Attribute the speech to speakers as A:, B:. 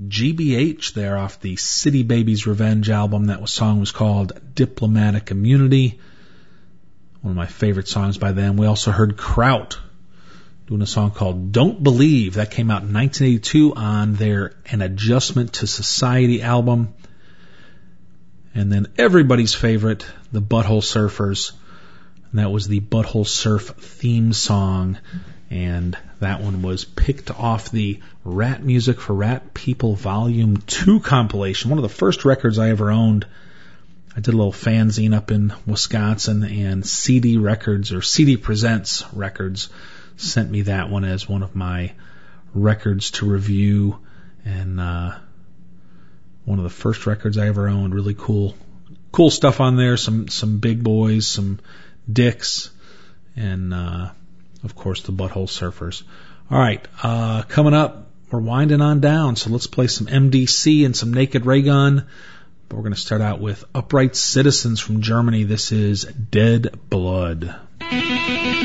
A: GBH there off the City Babies Revenge album. That song was called Diplomatic Immunity. One of my favorite songs by them. We also heard Kraut doing a song called Don't Believe. That came out in 1982 on their An Adjustment to Society album. And then everybody's favorite, the Butthole Surfers. And that was the Butthole Surf theme song. And that one was picked off the Rat Music for Rat People Volume 2 compilation. One of the first records I ever owned. I did a little fanzine up in Wisconsin, and CD Records, or CD Presents Records, sent me that one as one of my records to review. And one of the first records I ever owned. Really cool stuff on there. Some big boys, some dicks, and of course the Butthole Surfers. All right, coming up, we're winding on down, so let's play some MDC and some Naked Raygun. But we're going to start out with Upright Citizens from Germany. This is Dead Blood.